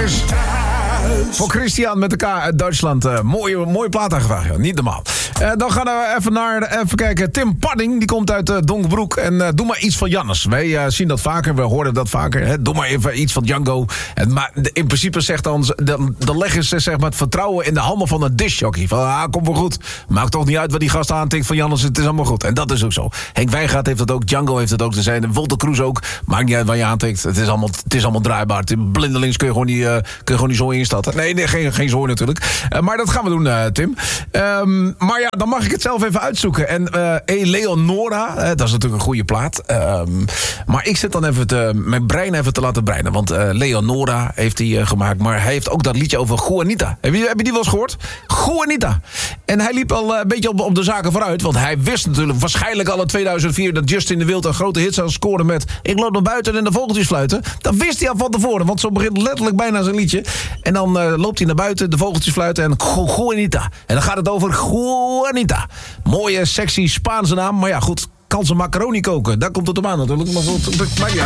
is voor Christian met de K uit Duitsland. Mooie plaat aangevraagd, ja. Niet normaal. Dan gaan we even kijken. Tim Padding, die komt uit Donkerbroek. En doe maar iets van Jannes. Wij zien dat vaker, we horen dat vaker. Hè. Doe maar even iets van Django. Maar in principe zegt dan leggen ze zeg maar, het vertrouwen in de handen van een discjockey. Van, komt wel goed. Maakt toch niet uit wat die gast aantikt van Jannes. Het is allemaal goed. En dat is ook zo. Henk Wijngaard heeft dat ook. Django heeft het ook. Er zijn Wolter Kroes ook. Maakt niet uit waar je aantikt. Het is allemaal draaibaar. Blindelings kun je gewoon niet zo instarten. Nee, geen zooi natuurlijk. Maar dat gaan we doen, Tim. Maar ja, dan mag ik het zelf even uitzoeken. En Eleonora, dat is natuurlijk een goede plaat. Maar ik zit dan even mijn brein even te laten breinen. Want Leonora heeft hij gemaakt. Maar hij heeft ook dat liedje over Juanita. Heb je die wel eens gehoord? Juanita. En hij liep al een beetje op de zaken vooruit. Want hij wist natuurlijk waarschijnlijk al in 2004... dat Justin de Wild een grote hit zou scoren met... Ik loop naar buiten en de vogeltjes fluiten. Dat wist hij al van tevoren. Want zo begint letterlijk bijna zijn liedje. En dan loopt hij naar buiten, de vogeltjes fluiten en Juanita. En dan gaat het over Juanita. Mooie, sexy Spaanse naam. Maar ja, goed, kan ze macaroni koken? Daar komt het op aan natuurlijk. Maar goed, ja.